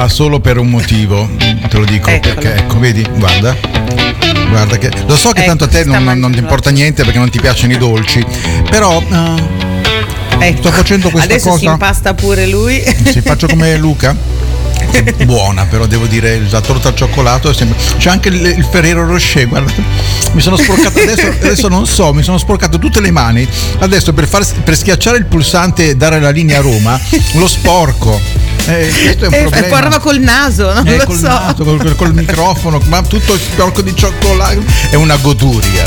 ma solo per un motivo, te lo dico. Eccolo. Perché ecco, vedi, guarda che lo so che tanto a te non ti importa niente perché non ti piacciono i dolci, però sto facendo questa adesso cosa. si impasta pure lui. Se faccio come Luca. Buona, però devo dire, la torta al cioccolato c'è anche il Ferrero Rocher, guarda, mi sono sporcato adesso non so, mi sono sporcato tutte le mani adesso per schiacciare il pulsante e dare la linea a Roma, lo sporco. Questo è un problema. Prova col naso, non lo col so. naso, col microfono, ma tutto sporco di cioccolato, è una goduria.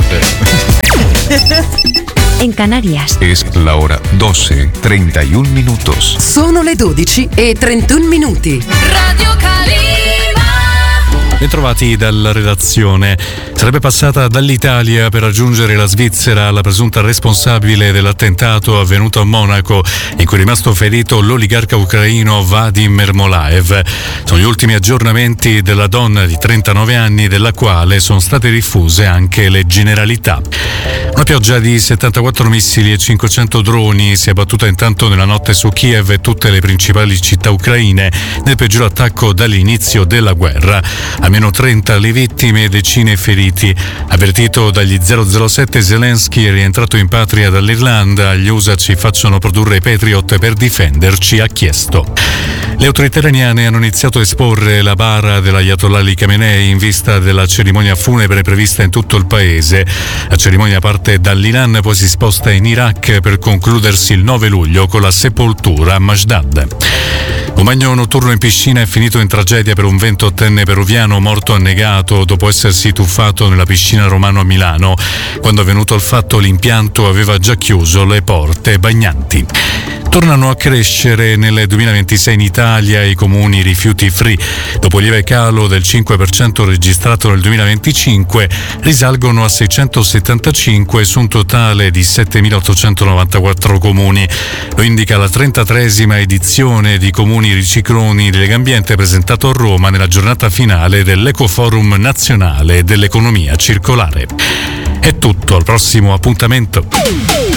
En Canarias. Es la hora 12:31 minutos. Sono le 12:31 minuti. Radio Calima. Bentrovati dalla redazione. Sarebbe passata dall'Italia per raggiungere la Svizzera la presunta responsabile dell'attentato avvenuto a Monaco, in cui è rimasto ferito l'oligarca ucraino Vadim Ermolaev. Sono gli ultimi aggiornamenti della donna di 39 anni, della quale sono state diffuse anche le generalità. Una pioggia di 74 missili e 500 droni si è abbattuta intanto nella notte su Kiev e tutte le principali città ucraine, nel peggior attacco dall'inizio della guerra. Almeno 30 le vittime e decine i feriti. Avvertito dagli 007, Zelensky è rientrato in patria dall'Irlanda. Gli USA ci facciano produrre i Patriot per difenderci, ha chiesto. Le autorità iraniane hanno iniziato a esporre la bara dell'Ayatollah Ali Khamenei in vista della cerimonia funebre prevista in tutto il paese. La cerimonia parte dall'Iran, poi si sposta in Iraq per concludersi il 9 luglio con la sepoltura a Mashdad. Un bagno notturno in piscina è finito in tragedia per un 28enne peruviano morto annegato dopo essersi tuffato nella piscina Romano a Milano. Quando è avvenuto il fatto, l'impianto aveva già chiuso le porte bagnanti. Tornano a crescere nel 2026 in Italia i comuni rifiuti free. Dopo il lieve calo del 5% registrato nel 2025, risalgono a 675 su un totale di 7.894 comuni. Lo indica la 33esima edizione di Comuni Ricicloni di Legambiente, presentato a Roma nella giornata finale dell'Ecoforum Nazionale dell'Economia Circolare. È tutto, al prossimo appuntamento.